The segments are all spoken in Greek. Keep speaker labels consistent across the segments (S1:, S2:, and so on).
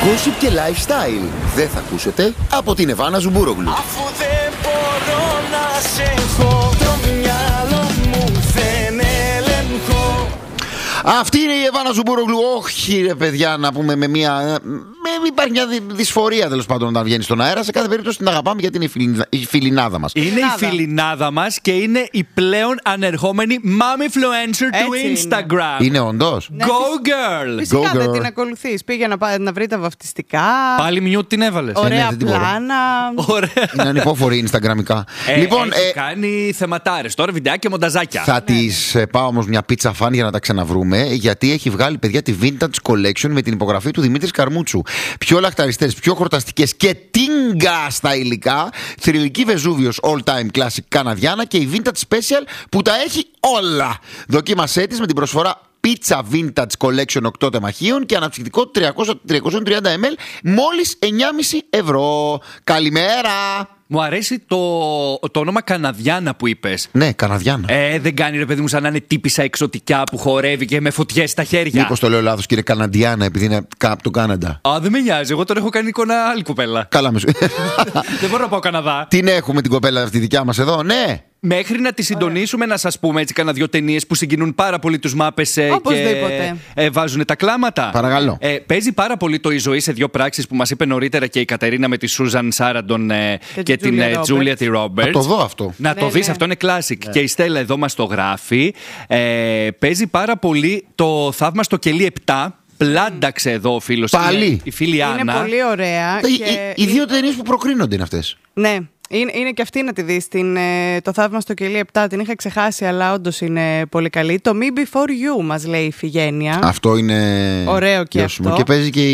S1: Gossip και lifestyle δεν θα ακούσετε από την Εβάνα Ζουμπούροβλου.
S2: Αφού δεν μπορώ να σε έχω, το μυαλό μου δεν ελεγχώ.
S1: Αυτή είναι η Εβάνα Ζουμπούροβλου. Όχι ρε παιδιά, να πούμε με μια... Υπάρχει μια δυσφορία τέλος πάντων όταν βγαίνει στον αέρα. Σε κάθε περίπτωση την αγαπάμε γιατί είναι η φιλινάδα μας.
S3: Είναι η φιλινάδα μας και είναι η πλέον ανερχόμενη mom influencer του Instagram.
S1: Είναι όντως.
S3: Go girl.
S4: Φυσικά δεν την ακολουθείς. Πήγε να βρει τα βαφτιστικά.
S3: Πάλι μιούτ την έβαλες.
S4: Ωραία πλάνα.
S1: Είναι ανυπόφορη Instagramικά.
S3: Λοιπόν, έχει κάνει θεματάρες τώρα, βιντεάκια, μονταζάκια.
S1: Θα της πάω όμως μια πίτσα φαν για να τα ξαναβρούμε. Γιατί έχει βγάλει παιδιά τη Vintage Collection με την υπογραφή του Δημήτρη Καρμούτσου. Πιο λαχταριστές, πιο χορταστικές και τίγκα στα υλικά. Θρυλική Βεζούβιος All Time Classic Καναδιάνα και η Vintage Special που τα έχει όλα. Δοκίμασέ της με την προσφορά Pizza Vintage Collection 8 τεμαχίων και αναψυκτικό 330 ml μόλις 9,5 ευρώ. Καλημέρα!
S3: Μου αρέσει το όνομα Καναδιάνα που είπες.
S1: Ναι, Καναδιάνα.
S3: Δεν κάνει ρε παιδί μου σαν να είναι τύπισσα εξωτικά που χορεύει και με φωτιές στα χέρια.
S1: Μήπως το λέω λάθος και είναι Καναντιάνα επειδή είναι από το Κάναντα.
S3: Α, δεν με νοιάζει. Εγώ τώρα έχω κάνει εικόνα άλλη κοπέλα.
S1: Καλά με σου.
S3: Δεν μπορώ να πάω Καναδά.
S1: Την έχουμε την κοπέλα αυτή δικιά μας εδώ, ναι.
S3: Μέχρι να τη συντονίσουμε, να σας πούμε έτσι κάνα δύο ταινίες που συγκινούν πάρα πολύ τους μάπες και βάζουν τα κλάματα.
S1: Παρακαλώ.
S3: Παίζει πάρα πολύ το «Η ζωή σε δύο πράξεις» που μας είπε νωρίτερα και η Κατερίνα με τη Σούζαν Σάραντον και την Τζούλια τη Ρόμπερτς.
S1: Να το δω αυτό.
S3: Να το δεις, αυτό είναι classic. Και η Στέλλα εδώ μας το γράφει. Παίζει πάρα πολύ το «Θαύμαστο κελί 7». Πλάνταξε εδώ ο φίλος.
S1: Πάλι.
S3: Η φίλη Άννα.
S4: Είναι πολύ ωραία.
S1: Οι δύο ταινίες που προκρίνονται είναι αυτές.
S4: Ναι. Είναι και αυτή να τη δεις. Το Θαύμα στο κελί 7 την είχα ξεχάσει, αλλά όντως είναι πολύ καλή. Το Me Before You μας λέει η Φιγένεια.
S1: Αυτό είναι
S4: ωραίο και αυτό.
S1: Και παίζει και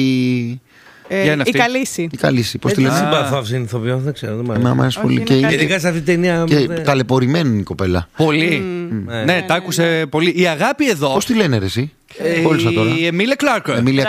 S4: η Καλύση.
S1: Η Καλύση. Πώς τη λένε?
S5: Συμπαθώ αυτήν την ηθοποιό, δεν ξέρω.
S1: Μ' αρέσει πολύ.
S5: Ειδικά σε αυτή την ταινία.
S1: Και ταλαιπωρημένη η κοπέλα.
S3: Πολύ. Ναι, τα άκουσε πολύ. Η αγάπη εδώ.
S1: Πώς τη λένε ρε εσύ?
S3: Η Εμίλια Κλάρκ.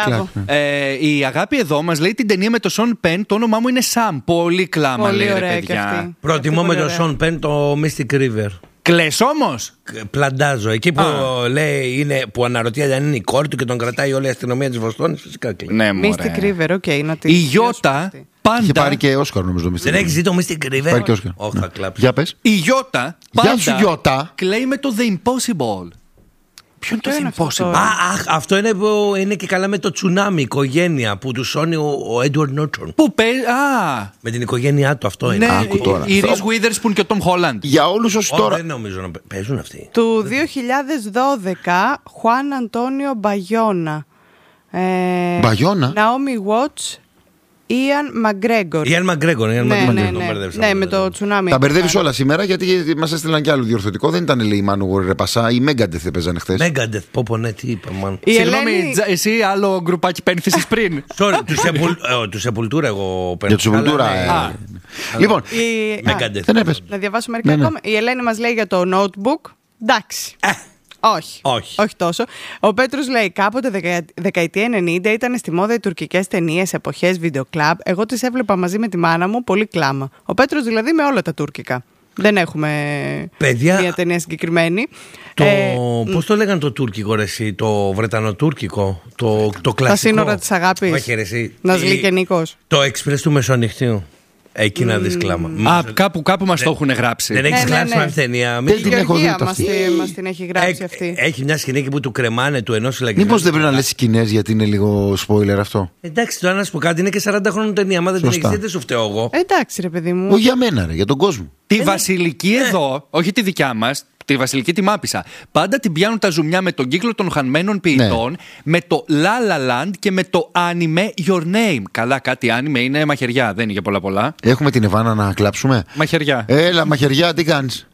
S3: Η αγάπη εδώ μας λέει την ταινία με το Σον Πεν. Το όνομά μου είναι Σαμ. Πολύ κλάμα λέει ρε παιδιά.
S5: Προτιμώ με το Σον Πεν το Mystic River.
S3: Κλαις όμως?
S5: Πλαντάζω. Εκεί που λέει είναι, που αναρωτιέται αν είναι η κόρη του και τον κρατάει όλη η αστυνομία της Βοστόνης, φυσικά κλαίει.
S3: Ναι,
S4: Mystic River, ok.
S3: Η Γιώτα πάντα.
S1: Είχε πάρει και Όσκαρ νομίζω.
S5: Δεν έχεις δει το Mystic River?
S1: Πάρει και Όσκαρ.
S5: Όχι, θα κλάψει.
S1: Για πες.
S3: Η Γιώτα πάντα κλαίει με το The Impossible.
S1: Ποιο είναι το Impossible?
S5: Αυτό είναι που είναι και καλά με το τσουνάμι, η οικογένεια που του σώνει ο Edward Norton.
S3: Που παίζει.
S5: Με την οικογένειά του αυτό είναι.
S3: Ναι, η Reese Witherspoon και ο Tom Holland.
S1: Για όλους όσοι τώρα.
S5: Δεν νομίζω να παίζουν αυτοί.
S4: Του 2012, Χουάν Αντώνιο Μπαγιώνα.
S1: Μπαγιώνα.
S4: Naomi Watts. Ιαν Μαγκρέγκορ. Ναι, με το τσουνάμι.
S1: Τα μπερδεύεις όλα σήμερα γιατί μας έστειλαν κι άλλο διορθωτικό. Δεν ήταν λέει η Μάνου Ρεπασά, η Μέγκαντεθ έπαιζαν χθες.
S5: Μέγκαντεθ, πω ναι, τι είπα μάλλον.
S3: Συγγνώμη, εσύ άλλο γκρουπάκι πένθησες πριν.
S5: Sorry, του Σεπουλτούρα εγώ παίρνω.
S1: Για του Σεπουλτούρα. Λοιπόν,
S4: να διαβάσω μερικά ακόμα. Η Ελένη μας λέει για το notebook. Εντάξει. Όχι τόσο. Ο Πέτρος λέει κάποτε δεκαετία 90 ήταν στη μόδα οι τουρκικές ταινίες, εποχές, βιντεοκλαμπ. Εγώ τις έβλεπα μαζί με τη μάνα μου, πολύ κλάμα. Ο Πέτρος δηλαδή με όλα τα τουρκικά. Δεν έχουμε μια ταινία συγκεκριμένη.
S5: Πώς το λέγανε το τουρκικό ρε εσύ, το βρετανοτουρκικό, το κλασικό.
S4: Τα σύνορα της αγάπης.
S5: Όχι ρε εσύ.
S4: Ναζλή και Νίκος.
S5: Το Εξπρές του Μεσονυχτίου. Εκεί να δεις κλάμα.
S3: Κάπου μας το έχουν γράψει.
S5: Δεν έχεις γράψει αυτή την ταινία?
S4: Η Γεωργία μας την έχει γράψει αυτή.
S5: Έχει μια σκηνή που του κρεμάνε του ενός φυλακισμένου.
S1: Μήπως δεν πρέπει να λες σκηνές γιατί είναι λίγο spoiler αυτό?
S5: Εντάξει, τώρα να σου πω κάτι, είναι και 40 χρόνων ταινία. Μα δεν την έχεις δει, δεν σου φταίω εγώ.
S4: Εντάξει ρε παιδί μου.
S1: Όχι για μένα ρε, για τον κόσμο.
S3: Τη βασιλική εδώ, όχι τη δικιά μας, τη βασιλική τη μάπησα. Πάντα την πιάνουν τα ζουμιά με τον κύκλο των χανμένων ποιητών, με το La La Land και με το anime Your Name. Καλά, κάτι anime είναι μαχαιριά, δεν είναι για πολλά.
S1: Έχουμε την Εβάνα να κλάψουμε.
S3: Μαχαιριά.
S1: Έλα, μαχαιριά, τι κάνεις?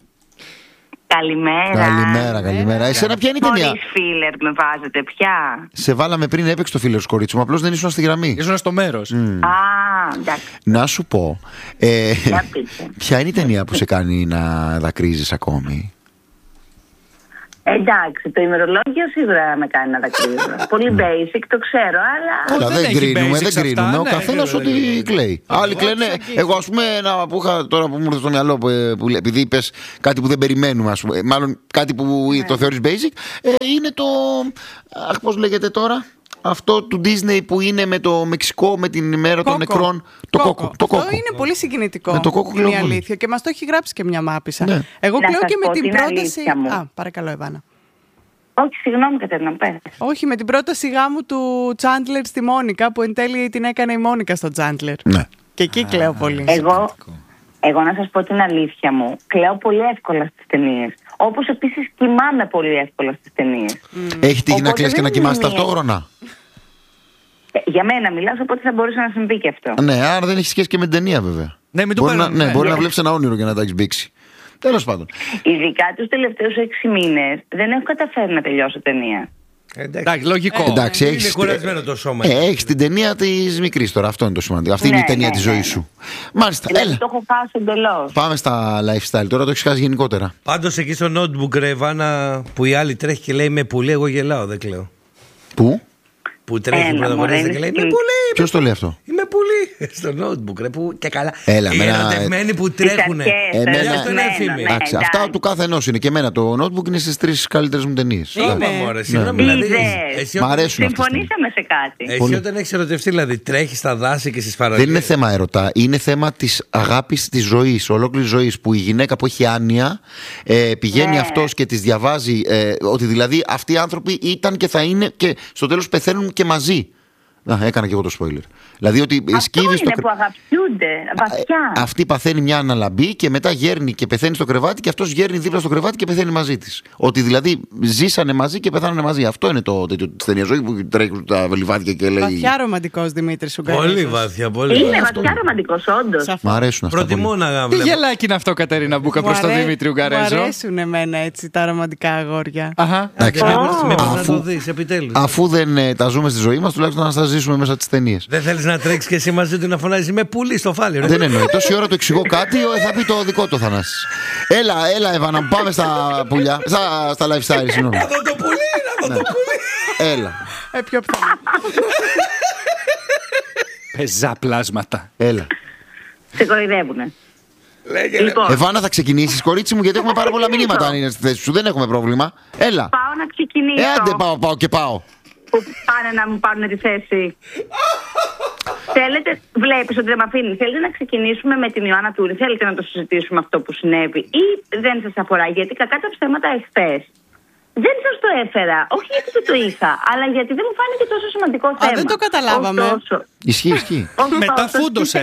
S6: Καλημέρα.
S1: Εσένα ποια είναι η ταινία?
S6: Χωρίς φίλερ με βάζετε πια.
S1: Σε βάλαμε πριν, έπαιξε το φίλερ κορίτσι μου, απλώς δεν ήσουν στη γραμμή.
S3: Ήσουν στο μέρος.
S6: Εντάξει.
S1: Να σου πω, ποια είναι η ταινία που σε κάνει να δακρύζεις ακόμη?
S6: Εντάξει, το ημερολόγιο σίγουρα με κάνει να δακρύζω. Πολύ basic, το ξέρω, αλλά.
S1: Καλά, δεν κρίνουμε. Ο καθένας ό,τι κλαίει. Άλλοι κλαίνε. Εγώ, ας πούμε, που είχα τώρα που μου ήρθε στο μυαλό, επειδή είπες κάτι που δεν περιμένουμε, ας πούμε, μάλλον κάτι που το θεωρείς basic, είναι το. Αχ, πώς λέγεται τώρα. Αυτό του Disney που είναι με το Μεξικό, με την ημέρα των νεκρών. Το Κόκο.
S4: Αυτό είναι πολύ συγκινητικό.
S1: Με το Κόκο
S4: είναι η αλήθεια. Και μας το έχει γράψει και μια μάπισσα.
S1: Ναι.
S4: Εγώ πλέον και με την
S6: πρόταση.
S4: πρόταση. Παρακαλώ, Εβάνα.
S6: Όχι, συγγνώμη, Κατερίνα, πες.
S4: Όχι, με την πρόταση γάμου του Τσάντλερ στη Μόνικα, που εν τέλει την έκανε η Μόνικα στο Τσάντλερ.
S1: Ναι.
S4: Και εκεί κλαίω πολύ.
S6: Εγώ να σας πω την αλήθεια μου, κλαίω πολύ εύκολα στις ταινίες. Όπως επίσης κοιμάμαι πολύ εύκολα στις ταινίες.
S1: Έχει τύχει να κλαις και να κοιμάσαι ταυτόχρονα?
S6: Για μένα μιλάς, οπότε θα μπορούσε να συμβεί και αυτό.
S1: Ναι, άρα δεν έχει σχέση και με την ταινία, βέβαια.
S3: Ναι, μην το
S1: μπορεί να βλέπεις ένα όνειρο για να τα έχεις μπήξει. Τέλος πάντων.
S6: Ειδικά τους τελευταίους 6 μήνες δεν έχω καταφέρει να τελειώσω ταινία.
S3: Εντάξει, λογικό.
S1: Εντάξει,
S5: είναι κουρασμένο το σώμα.
S1: Έχεις την ταινία της μικρής τώρα, αυτό είναι το σημαντικό. Αυτή είναι η ταινία της ζωής σου. Μάλιστα,
S6: Δηλαδή το έχω χάσει εντελώς.
S1: Πάμε στα lifestyle, τώρα το έχεις χάσει γενικότερα.
S5: Πάντως εκεί στο notebook, ρε Βάνα, που η άλλη τρέχει και λέει με πουλί, εγώ γελάω, δεν κλαίω.
S1: Πού?
S5: Που τρέχει η πρωταγωνίστρια και λέει με πουλί.
S1: Ποιος το λέει αυτό?
S5: Είμαι πουλί. Στο notebook, ρε, που και καλά.
S1: Έλα,
S5: οι ερωτευμένοι που τρέχουνε.
S1: Αυτό
S5: είναι εφήμη.
S1: Αυτά του κάθε ενός είναι. Και εμένα το notebook είναι στις 3 καλύτερες μου ταινίες.
S6: Μ' αρέσουν. Συμφωνήσαμε σε κάτι.
S5: Εσύ όταν έχεις ερωτευτεί, δηλαδή τρέχεις στα δάση και στις παραλίες.
S1: Δεν είναι θέμα ερωτά. Είναι θέμα της αγάπης της ζωής, ολόκληρης ζωής. Που η γυναίκα που έχει άνοια πηγαίνει αυτός και της διαβάζει ότι δηλαδή αυτοί οι άνθρωποι ήταν και θα είναι και στο τέλος πεθαίνουν και μαζί. Έκανα και εγώ το spoiler. Δηλαδή ότι
S6: αυτό είναι που αγαπιούνται βαθιά.
S1: Αυτή παθαίνει μια αναλαμπή και μετά γέρνει και πεθαίνει στο κρεβάτι και αυτός γέρνει δίπλα στο κρεβάτι και πεθαίνει μαζί της. Ότι δηλαδή ζήσανε μαζί και πεθάνανε μαζί. Αυτό είναι το τέτοιο της ταινίας ζωή που τρέχουν τα λιβάδια και λέει.
S4: Βαθιά ρομαντικός Δημήτρης Σουγκαρέζος.
S5: Πολύ βαθιά, πολύ.
S6: Είναι βαθιά ρομαντικός, όντως.
S1: Μ' αρέσουν αυτά.
S5: Προτιμώ να
S3: βλέπω. Τι γελάκι είναι αυτό, Κατερίνα Μπούκα, προς τον Δημήτρη Ουγγαρέζο?
S4: Μου αρέσουν εμένα έτσι τα ρομαντικά αγόρια.
S1: Αφού δεν τα ζούμε στη ζωή μας, τουλάχιστον να τα ζήσουμε μέσα στις ταινίες.
S5: Δεν θέλεις να τρέξεις και εσύ μαζί του να φωνάζεις με πουλί στο φάλιρο?
S1: Δεν εννοεί. Τόση ώρα του εξηγώ κάτι, θα πει το δικό του Θανάσης. Έλα, Εύανα, πάμε στα πουλιά. Στα lifestyle, συγγνώμη.
S5: Να δω το πουλί, να δω το πουλί.
S1: Έλα.
S4: Πιο πιθανό.
S3: Πεζά πλάσματα.
S1: Έλα.
S6: Σε κοροϊδεύουνε.
S1: Λοιπόν. Εβάνα, θα ξεκινήσεις, κορίτσι μου, γιατί έχουμε πάρα πολλά μηνύματα. Αν είναι στη θέση σου, δεν έχουμε πρόβλημα. Έλα.
S6: Πάω να ξεκινήσω.
S1: Άντε, πάω και πάω.
S6: Που πάνε να μου πάρουν τη θέση. Θέλετε, βλέπεις ότι δεν με αφήνει. Θέλετε να ξεκινήσουμε με την Ιωάννα Τούρη? Θέλετε να το συζητήσουμε αυτό που συνέβη, ή δεν σας αφορά? Γιατί κακά τα ψέματα εχθές δεν σας το έφερα. Όχι γιατί δεν το είχα, αλλά γιατί δεν μου φάνηκε τόσο σημαντικό θέμα.
S4: Δεν το καταλάβαμε.
S1: Ισχύει.
S3: Μεταφούντωσε.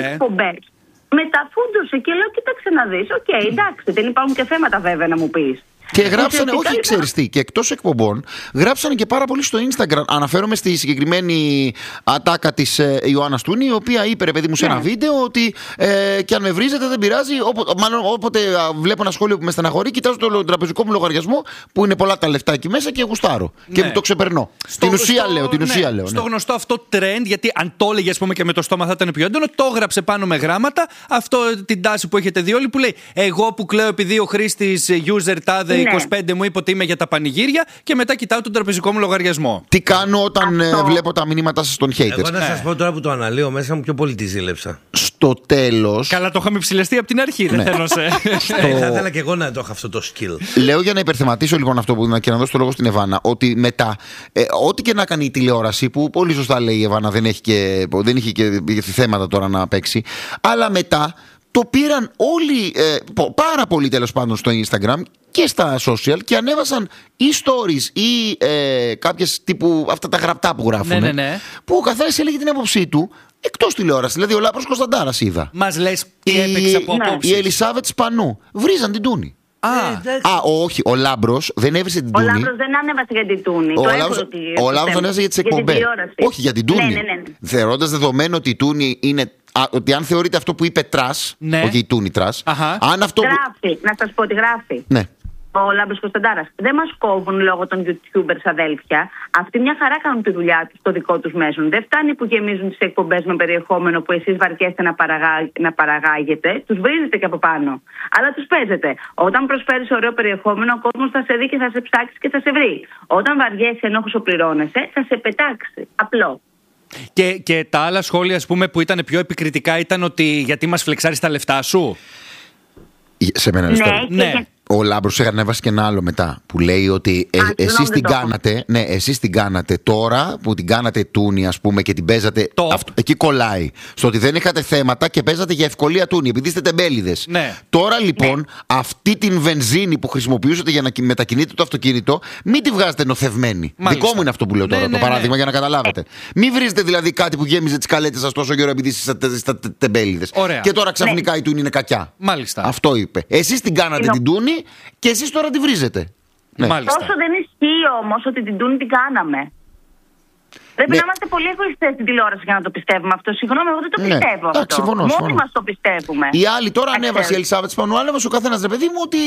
S6: Μεταφούντωσε και λέω, κοίταξε να δεις. Οκ, εντάξει, δεν υπάρχουν και θέματα βέβαια να μου πεις.
S1: Και γράψανε, όχι ξέρεις τι, και εκτός εκπομπών, γράψανε και πάρα πολύ στο Instagram. Αναφέρομαι στη συγκεκριμένη ατάκα της Ιωάννας Τούνη, η οποία είπε, ρε παιδί μου, σε ένα βίντεο ότι και αν με βρίζετε δεν πειράζει. Μάλλον όποτε βλέπω ένα σχόλιο που με στεναχωρεί, κοιτάζω τον τραπεζικό μου λογαριασμό που είναι πολλά τα λεφτά εκεί μέσα και γουστάρω. Και το ξεπερνώ. Την ουσία λέω.
S3: Στο γνωστό αυτό trend, γιατί αν το έλεγε ας πούμε και με το στόμα θα ήταν πιο έντονο, το έγραψε πάνω με γράμματα. Αυτό την τάση που έχετε δει όλοι που λέει: εγώ που κλαίω επειδή ο χρήστης user τάδε 25 μου είπε ότι είμαι για τα πανηγύρια, και μετά κοιτάω τον τραπεζικό μου λογαριασμό.
S1: Τι κάνω όταν βλέπω τα μηνύματά σας στον haters?
S5: Εγώ να σας πω τώρα που το αναλύω μέσα μου, πιο πολύ τη ζήλεψα.
S1: Στο τέλος.
S3: Καλά, το είχαμε ψηλεστεί από την αρχή. Δεν θέλω
S5: θα ήθελα και εγώ να το έχω αυτό το skill.
S1: Λέω για να υπερθεματίσω λοιπόν αυτό που και να δώσω το λόγο στην Εβάνα, ότι μετά, ό,τι και να κάνει η τηλεόραση, που πολύ σωστά λέει η Εβάνα, δεν είχε και θέματα τώρα να παίξει, αλλά μετά το πήραν όλοι, πάρα πολύ τέλος πάντων, στο Instagram και στα social και ανέβασαν ή stories ή κάποιες τύπου αυτά τα γραπτά που γράφουν.
S3: Ναι.
S1: Που ο καθένας έλεγε την άποψή του εκτός τηλεόραση. Δηλαδή ο Λάπρος Κωνσταντάρας είδα.
S3: Μας λες τι έπαιξε από απόψεις.
S1: Η Ελισάβετ Σπανού. Βρίζαν την Τούνη. Όχι, ο Λάμπρος δεν έβρισε την Τούνη.
S6: Ο Λάμπρος δεν ανέβασε για την Τούνη.
S1: Ο Λάμπρος τον έβρισε για τις εκπομπές. Όχι, για την Τούνη. Θεωρώντας δεδομένο ότι η Τούνη είναι. Ότι αν θεωρείται αυτό που είπε τρας, όχι η Τούνη τρας. Αν αυτό
S6: γράφει, να σας πω ότι γράφει.
S1: Ναι.
S6: Ο Λάμπρος Κωνσταντάρας. Δεν μας κόβουν λόγω των YouTubers αδέλφια. Αυτοί μια χαρά κάνουν τη δουλειά τους στο δικό τους μέσον. Δεν φτάνει που γεμίζουν τις εκπομπές με περιεχόμενο που εσείς βαρκέστε να παραγάγετε. Τους βρίζετε και από πάνω. Αλλά τους παίζετε. Όταν προσφέρεις ωραίο περιεχόμενο, ο κόσμος θα σε δει και θα σε ψάξει και θα σε βρει. Όταν βαριέσαι ενώ πληρώνεσαι, θα σε πετάξει. Απλό.
S3: Και τα άλλα σχόλια, ας πούμε, που ήταν πιο επικριτικά ήταν ότι γιατί μας φλεξάρεις τα λεφτά σου.
S1: Σε μένα
S6: ναι,
S1: Ο Λάμπρος ανέβασε και ένα άλλο μετά που λέει ότι εσείς την κάνατε. Ναι, εσείς την κάνατε τώρα που την κάνατε τούνη, ας πούμε, και την παίζατε. Εκεί κολλάει. Στο ότι δεν είχατε θέματα και παίζατε για ευκολία τούνη, επειδή είστε τεμπέληδες.
S3: Ναι.
S1: Τώρα λοιπόν, αυτή την βενζίνη που χρησιμοποιούσατε για να μετακινείτε το αυτοκίνητο, μην τη βγάζετε νοθευμένη. Δικό μου είναι αυτό που λέω τώρα, το παράδειγμα για να καταλάβετε. Μην βρίζετε δηλαδή κάτι που γέμιζε τις καλέτες σας τόσο καιρό επειδή είστε τεμπέληδες. Και τώρα ξαφνικά η τούνη είναι κακιά.
S3: Μάλιστα.
S1: Αυτό είπε. Εσείς την κάνατε την τούνη και εσείς τώρα τη βρίζετε.
S3: Ναι.
S6: Τόσο δεν ισχύει όμως ότι την τούνη την κάναμε. Πρέπει να είμαστε πολύ εγωιστές στην τηλεόραση για να το πιστεύουμε αυτό. Συγγνώμη, εγώ δεν το πιστεύω αυτό. Μόνοι μας το πιστεύουμε.
S1: Οι άλλοι τώρα ανέβασε η Ελισάβετ Σπανού, ανέβασε ο καθένας, ρε παιδί μου, ότι.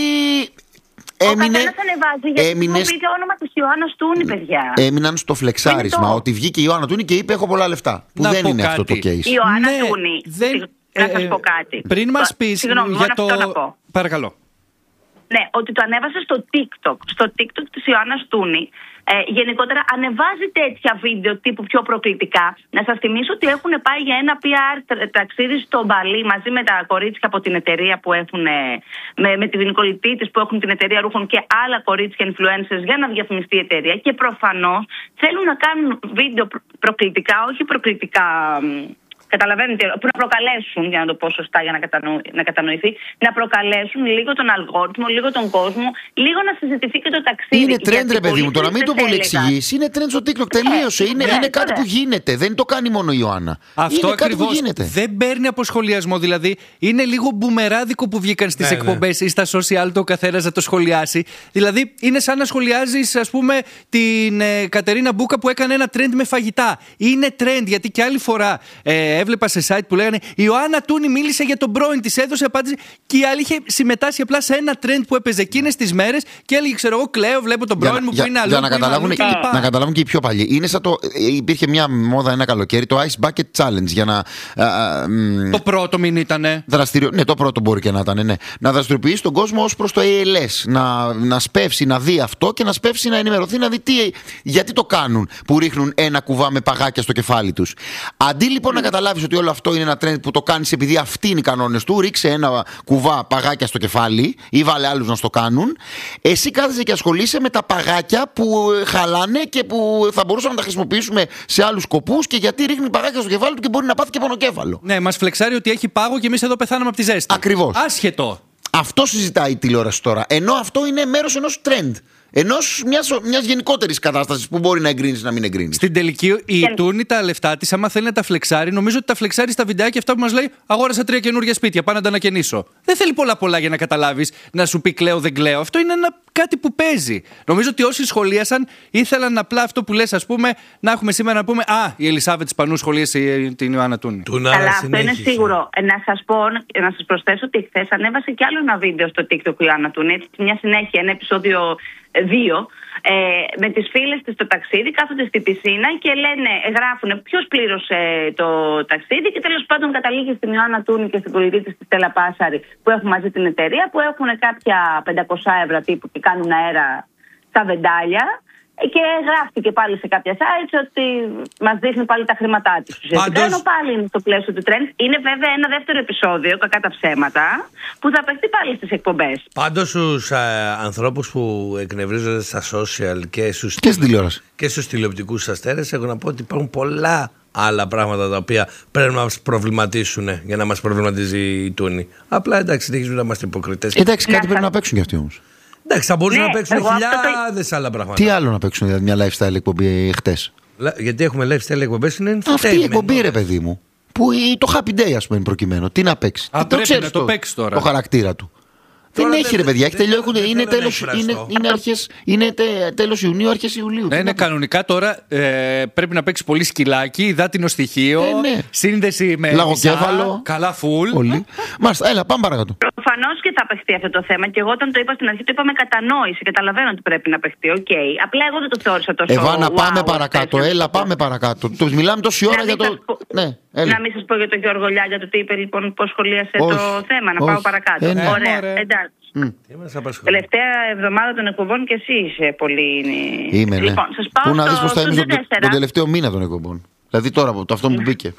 S6: Ο καθένας ανεβάζει γιατί χρησιμοποιεί το όνομα της Ιωάννας Τούνη, παιδιά.
S1: Έμειναν στο φλεξάρισμα ότι βγήκε η Ιωάννα Τούνη και είπε: έχω πολλά λεφτά. Που δεν είναι αυτό το case.
S6: Η Ιωάννα Τούνη. Να σας πω κάτι.
S3: Πριν μας πεις για το. Παρακαλώ.
S6: Ναι, ότι το ανέβασε στο TikTok. Στο TikTok της Ιωάννας Τούνη. Γενικότερα ανεβάζει τέτοια βίντεο τύπου πιο προκλητικά. Να σας θυμίσω ότι έχουν πάει για ένα PR ταξίδι στο Μπαλί μαζί με τα κορίτσια από την εταιρεία που έχουν, με τη Νικολιτή της που έχουν την εταιρεία ρούχων και άλλα κορίτσια influencers για να διαφημιστεί η εταιρεία. Και προφανώς θέλουν να κάνουν βίντεο προκλητικά, όχι προκλητικά. Καταλαβαίνετε, που να προκαλέσουν, για να το πω σωστά, για να κατανοηθεί, να προκαλέσουν λίγο τον αλγόριθμο, λίγο τον κόσμο, λίγο να συζητηθεί και το ταξίδι.
S1: Είναι τρέντ, ρε παιδί μου, τώρα μην το πολύ εξηγείς. Είναι τρέντ στο TikTok, τελείωσε. Είναι κάτι που γίνεται. Δεν το κάνει μόνο η Ιωάννα.
S3: Αυτό ακριβώς. Δεν παίρνει από σχολιασμό. Δηλαδή, είναι λίγο μπουμεράδικο που βγήκαν στις εκπομπές ή στα social το καθένας να το σχολιάσει. Δηλαδή, είναι σαν να σχολιάζεις, ας πούμε, την Κατερίνα Μπούκα που έκανε ένα τρέντ με φαγητά. Είναι τρέντ, γιατί και άλλη φορά. Έβλεπα σε site που λέγανε η Ιωάννα Τούνη μίλησε για τον πρώην της, έδωσε απάντηση και η άλλη είχε συμμετάσχει απλά σε ένα trend που έπαιζε εκείνες τις μέρες και έλεγε, ξέρω εγώ, κλαίω, βλέπω τον πρώην μου που είναι αλλού.
S1: Για να καταλάβουν και οι πιο παλιοί. Είναι σαν το. Υπήρχε μια μόδα ένα καλοκαίρι, το Ice Bucket Challenge. Για να.
S3: Το πρώτο μην ήτανε.
S1: Ναι, το πρώτο μπορεί και να ήταν, ναι. Να δραστηριοποιήσει τον κόσμο ως προς το ALS. Να σπεύσει, να δει αυτό και να σπεύσει να ενημερωθεί, να δει γιατί το κάνουν που ρίχνουν ένα κουβά με παγάκια στο κεφάλι τους. Αντί λοιπόν να καταλάβεις ότι όλο αυτό είναι ένα trend που το κάνεις επειδή αυτοί είναι οι κανόνες του, ρίξε ένα κουβά παγάκια στο κεφάλι ή βάλε άλλους να στο κάνουν. Εσύ κάθεσαι και ασχολείσαι με τα παγάκια που χαλάνε και που θα μπορούσαμε να τα χρησιμοποιήσουμε σε άλλους σκοπούς και γιατί ρίχνει παγάκια στο κεφάλι του και μπορεί να πάθει και πονοκέφαλο.
S3: Ναι, μας φλεξάρει ότι έχει πάγο και εμείς εδώ πεθάναμε από τη ζέστη.
S1: Ακριβώς.
S3: Άσχετο.
S1: Αυτό συζητάει η τηλεόραση τώρα. Ενώ αυτό είναι μέρος ενός trend. Ενός μιας γενικότερης κατάστασης που μπορεί να εγκρίνεις να μην εγκρίνεις.
S3: Στην τελική, η Τούνη τα λεφτά της, άμα θέλει να τα φλεξάρει, νομίζω ότι τα φλεξάρει στα βιντεάκια αυτά που μας λέει: αγόρασα 3 καινούργια σπίτια, πάω να τα ανακαινήσω. Δεν θέλει πολλά για να καταλάβεις, να σου πει κλαίω, δεν κλαίω. Αυτό είναι κάτι που παίζει. Νομίζω ότι όσοι σχολίασαν ήθελαν απλά αυτό που λες, ας πούμε, να έχουμε σήμερα να πούμε: α, η Ελισάβετ Σπανού σχολίασε την Ιωάννα Τούνη.
S6: Αλλά αυτό είναι σίγουρο. Να σας προσθέσω ότι χθες ανέβασε κι άλλο ένα βίντεο στο TikTok η Ιωάννα Τούνη, μια συνέχεια, ένα επεισόδιο 2, με τις φίλες της στο ταξίδι, κάθονται στην πισίνα και γράφουν ποιος πλήρωσε το ταξίδι και τέλος πάντων καταλήγει στην Ιωάννα Τούνη και στην πολιτή της Στέλλα Πάσαρη που έχουν μαζί την εταιρεία, που έχουν κάποια 500 ευρώ τύπου και κάνουν αέρα στα βεντάλια. Και γράφτηκε πάλι σε κάποια sites ότι μας δείχνει πάλι τα χρήματά της. Ενώ πάλι είναι στο πλαίσιο του trend. Είναι βέβαια ένα δεύτερο επεισόδιο, κακά τα ψέματα, που θα παιχτεί πάλι στις εκπομπές.
S5: Πάντως στους ανθρώπους που εκνευρίζονται στα social και στους τηλεοπτικούς αστέρες, έχω να πω ότι υπάρχουν πολλά άλλα πράγματα τα οποία πρέπει να μας προβληματίσουν για να μας προβληματίζει η Τούνη. Απλά εντάξει, συνεχίζουν να είμαστε υποκριτές.
S1: Εντάξει, κάτι πρέπει να παίξουν κι αυτοί όμως.
S5: Εντάξει, θα μπορούσαν να παίξουν χιλιάδες άλλα πράγματα.
S1: Τι άλλο να παίξουν, δηλαδή, μια lifestyle εκπομπή χτες?
S5: Γιατί έχουμε lifestyle εκπομπές, είναι
S1: αυτή η εκπομπή, ρε παιδί μου. Που το Happy Day, ας πούμε, προκειμένου. Τι να παίξει.
S3: Πρέπει να το παίξει τώρα.
S1: Το χαρακτήρα του. Δεν έχει, ρε παιδιά, είναι τέλος Ιουνίου, αρχές Ιουλίου.
S3: Ναι, κανονικά τώρα πρέπει να παίξει πολύ σκυλάκι, υδάτινο στοιχείο, σύνδεση με
S1: λαγοκέφαλο.
S3: Καλά φουλ.
S1: Μάλιστα, έλα, πάμε παρακάτω.
S6: Προφανώς και θα παιχτεί αυτό το θέμα και εγώ όταν το είπα στην αρχή το είπα με κατανόηση. Καταλαβαίνω ότι πρέπει να παιχτεί, οκ. Απλά εγώ δεν το θεώρησα τόσο.
S1: Εβάνα, πάμε παρακάτω, έλα, πάμε παρακάτω. Μιλάμε τόση ώρα για το.
S6: Να μην σας πω για τον Γιώργο Λιάγια το τι είπε, λοιπόν, πώς σχολίασε το θέμα. Να πάω παρακάτω. Ωραία, εντάξει. Τελευταία εβδομάδα των εκπομπών και εσύ είσαι πολύ.
S1: Είμαι, ναι.
S6: Λοιπόν, σας πάω.
S1: Πού να δεις πώς θα είμαι τον τελευταίο μήνα των εκπομπών. Δηλαδή τώρα, αυτό που μπήκε.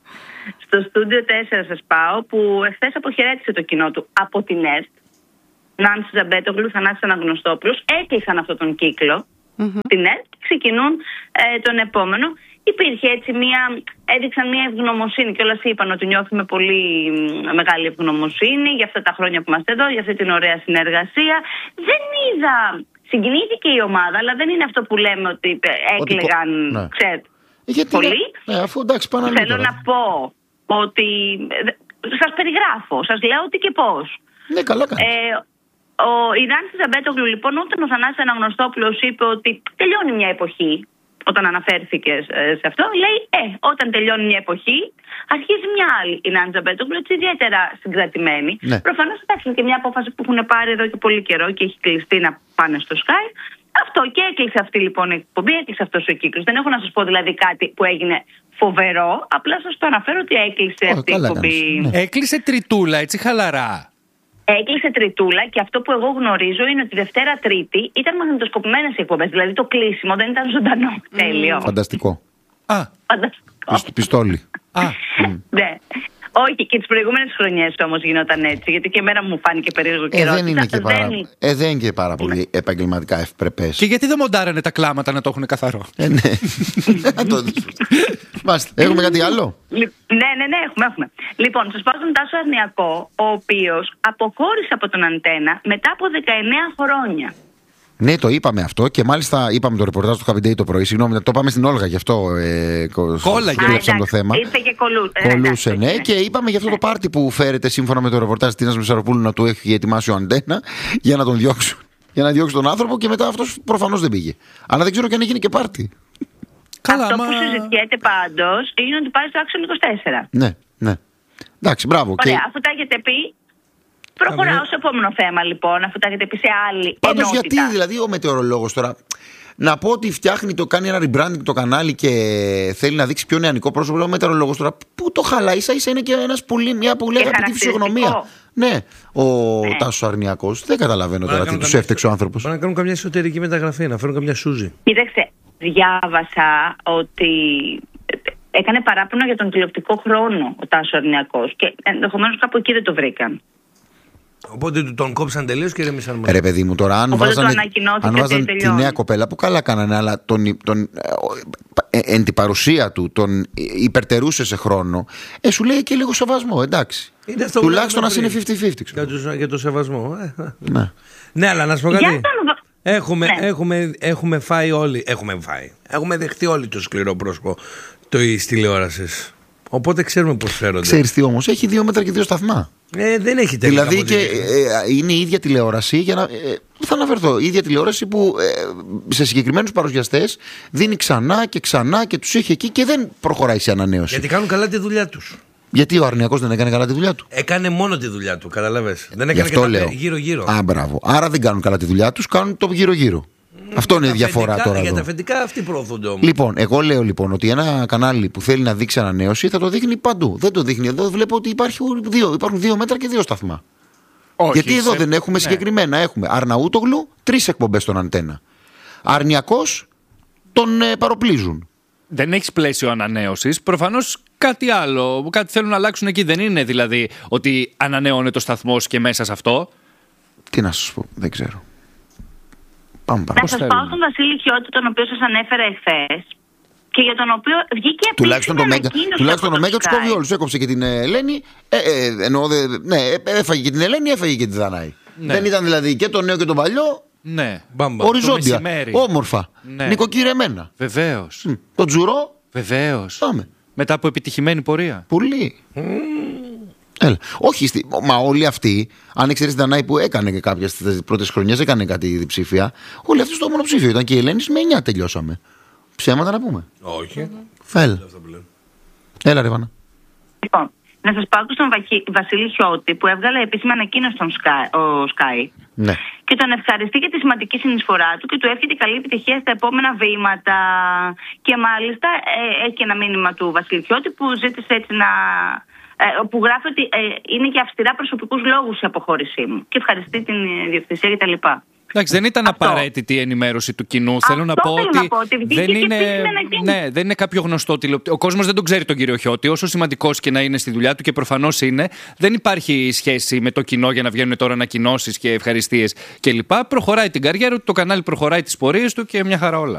S6: Στο στούντιο 4 σας πάω, που εχθές αποχαιρέτησε το κοινό του από την ΕΡΤ. Νάνση Ζαμπέτογλου, Θανάσης Αναγνωστόπουλος, έκλεισαν αυτόν τον κύκλο την ΕΡΤ και ξεκινούν τον επόμενο. Υπήρχε έτσι έδειξαν μια ευγνωμοσύνη και όλα είπαν ότι νιώθουμε πολύ μεγάλη ευγνωμοσύνη για αυτά τα χρόνια που είμαστε εδώ, για αυτή την ωραία συνεργασία. Δεν είδα, συγκινήθηκε η ομάδα, αλλά δεν είναι αυτό που λέμε ότι έκλαιγαν, ξέρετε, πολύ.
S1: Αφού εντάξει πάνε αλλού.
S6: Θέλω να πω ότι σας περιγράφω, σας λέω τι και πώς.
S1: Ναι, καλά κάνεις.
S6: Η Νάνση Ζαμπέτογλου λοιπόν, όταν ο Θανάσης Αναγνωστόπουλος είπε ότι τελειώνει μια εποχή, όταν αναφέρθηκε σε αυτό, λέει όταν τελειώνει μια εποχή, αρχίζει μια άλλη. Η Νάνση Ζαμπέτογλου έτσι ιδιαίτερα συγκρατημένη.
S1: Ναι.
S6: Προφανώς εντάξει, είναι και μια απόφαση που έχουν πάρει εδώ και πολύ καιρό και έχει κλειστεί να πάνε στο Sky. Αυτό και έκλεισε αυτή λοιπόν η εκπομπή, έκλεισε αυτός ο κύκλος. Δεν έχω να σας πω δηλαδή κάτι που έγινε φοβερό, απλά σας το αναφέρω ότι έκλεισε αυτή η εκπομπή.
S3: Ναι. Έκλεισε τριτούλα, έτσι χαλαρά.
S6: Έκλεισε τριτούλα και αυτό που εγώ γνωρίζω είναι ότι Δευτέρα Τρίτη ήταν μαγνητοσκοπημένες οι εκπομπές. Δηλαδή το κλείσιμο δεν ήταν ζωντανό. Τέλειο.
S1: Φανταστικό.
S6: Φανταστικό.
S1: Πιστόλι.
S6: Ναι. Όχι, και τις προηγούμενες χρονιές όμως γινόταν έτσι. Γιατί και εμένα μου φάνηκε περίεργο καιρό.
S1: Δεν είναι και πάρα πολύ επαγγελματικά ευπρεπές.
S3: Και γιατί δεν μοντάρανε τα κλάματα να το έχουν καθαρό.
S1: Ναι. Έχουμε κάτι άλλο?
S6: Ναι, έχουμε. Λοιπόν, σας πάω στον Τάσο Αρνιακό, ο οποίος αποχώρησε από τον Αντένα μετά από 19 χρόνια.
S1: Ναι, το είπαμε αυτό και μάλιστα είπαμε το ρεπορτάζ του Happy Day το πρωί. Συγγνώμη, το είπαμε στην Όλγα γι' αυτό.
S3: Κόλλαγε
S1: το θέμα.
S6: Ήρθε και
S1: κολούσε, ναι. Και είπαμε για αυτό το πάρτι που φέρεται σύμφωνα με το ρεπορτάζ της Τίνας Μεσαροπούλου να του έχει ετοιμάσει ο Αντένα για να τον διώξουν. Για να διώξει τον άνθρωπο και μετά αυτός προφανώς δεν πήγε. Αλλά δεν ξέρω και αν έγινε και πάρτι.
S6: Αυτό που συζητιέται πάντως είναι ότι πάει στο Action 24.
S1: Ναι. Εντάξει, μπράβο.
S6: Ωραία, αφού τα έχετε πει. Προχωράω στο επόμενο θέμα λοιπόν, αφού τα έχετε πει σε άλλη
S1: πάντως
S6: ενότητα.
S1: Γιατί δηλαδή ο μετεωρολόγος τώρα, να πω ότι κάνει ένα rebranding το κανάλι και θέλει να δείξει πιο νεανικό πρόσωπο, ο μετεωρολόγος τώρα που το χαλάει, ίσα είναι και μια πολύ αγαπητή φυσιογνωμία. Ναι, ο Τάσος Αρνιακός, δεν καταλαβαίνω τώρα τι τους έφτιαξε ο άνθρωπος.
S5: Μπορεί να κάνουν καμιά εσωτερική μεταγραφή, να φέρουν καμιά Σούζη.
S6: Κοίταξε, διάβασα ότι έκανε παράπονο για τον τηλεοπτικό χρόνο ο Τάσος Αρνιακός και ενδεχομένως κάπου εκεί δεν το βρήκαν.
S5: Οπότε τον κόψαν τελείως και ηρεμήσαν μόνο.
S1: Ρε παιδί μου, τώρα αν βάζανε τη νέα κοπέλα που καλά κάνανε, αλλά εν την παρουσία του τον υπερτερούσε σε χρόνο, σου λέει και λίγο σεβασμό, εντάξει. Τουλάχιστον να είναι 50-50.
S5: Για το σεβασμό.
S1: Ναι,
S5: αλλά να σου πω κάτι. Έχουμε φάει όλοι. Έχουμε δεχτεί όλοι το σκληρό πρόσωπο της τηλεόρασης. Οπότε ξέρουμε πώς φέρονται.
S1: Ξέρεις τι όμως, έχει 2 μέτρα και 2 σταθμά.
S5: Δεν έχει τελικά.
S1: Δηλαδή και είναι η ίδια τηλεόραση, θα αναφερθώ, η ίδια τηλεόραση που σε συγκεκριμένους παρουσιαστές δίνει ξανά και τους έχει εκεί και δεν προχωράει σε ανανέωση.
S5: Γιατί κάνουν καλά τη δουλειά τους.
S1: Γιατί ο Αρνιακός δεν έκανε καλά τη δουλειά του?
S5: Έκανε μόνο τη δουλειά του, καταλαβες. Δεν έκανε και τα γύρω-γύρω.
S1: Μπράβο. Άρα δεν κάνουν καλά τη δουλειά τους, κάνουν το γύρω-γύρω. Αυτό είναι η διαφορά τώρα.
S5: Για
S1: εδώ.
S5: τα αφεντικά αυτοί προωθούνται όμως.
S1: Λοιπόν, εγώ λέω λοιπόν ότι ένα κανάλι που θέλει να δείξει ανανέωση θα το δείχνει παντού. Δεν το δείχνει εδώ. Βλέπω ότι υπάρχουν 2 μέτρα και 2 σταθμά.
S3: Όχι,
S1: γιατί εδώ δεν έχουμε συγκεκριμένα. Έχουμε Αρναούτογλου, 3 εκπομπές στον Αντένα. Αρνιακός τον παροπλίζουν.
S3: Δεν έχει πλαίσιο ανανέωσης. Προφανώς κάτι άλλο. Κάτι θέλουν να αλλάξουν εκεί. Δεν είναι δηλαδή ότι ανανεώνεται ο σταθμός και μέσα σε αυτό.
S1: Τι να σας πω, δεν ξέρω.
S6: Να σας πάω στον Βασίλη Χιώτη, τον οποίο σας ανέφερα εχθές και για τον οποίο βγήκε
S1: τουλάχιστον το Μέγκα τους κόβει όλους. Έκοψε και την Ελένη. Έφαγε και την Ελένη, έφαγε και τη Δανάη. Ναι. Δεν ήταν δηλαδή και το νέο και το παλιό.
S3: Ναι.
S1: Οριζόντια. Όμορφα. Ναι. Νοικοκυρεμένα.
S3: Βεβαίως.
S1: Το τζουρό.
S3: Βεβαίως.
S1: Πάμε.
S3: Μετά από επιτυχημένη πορεία.
S1: Πολύ. Έλα. Όχι, μα όλοι αυτοί, αν εξαιρέσει την Δανάη που έκανε και κάποιες στις πρώτες χρονιές, έκανε κάτι διψήφια. Όλοι αυτοί στο μονοψήφιο ήταν και η Ελένη με 9 τελειώσαμε. Ψέματα να πούμε.
S5: Όχι.
S1: Έλα, ρε Βάνα.
S6: Λοιπόν, να σας πάω στον Βασίλη Χιώτη που έβγαλε επίσημα ανακοίνωση στον Sky.
S1: Ναι.
S6: Και τον ευχαριστεί για τη σημαντική συνεισφορά του και του εύχεται καλή επιτυχία στα επόμενα βήματα. Και μάλιστα έχει και ένα μήνυμα του Βασίλη Χιώτη που ζήτησε έτσι που γράφει ότι είναι και αυστηρά προσωπικούς λόγους η αποχώρησή μου και ευχαριστεί την ιδιοκτησία κτλ.
S3: Εντάξει, δεν ήταν απαραίτητη η ενημέρωση του κοινού. Θέλω να πω ότι δεν είναι κάποιο γνωστό τηλεοπτικό. Ο κόσμος δεν τον ξέρει τον κύριο Χιώτη, όσο σημαντικός και να είναι στη δουλειά του, και προφανώς είναι. Δεν υπάρχει σχέση με το κοινό για να βγαίνουν τώρα ανακοινώσεις και ευχαριστίες κλπ. Προχωράει την καριέρα του, το κανάλι προχωράει τις πορείες του και μια χαρά όλα.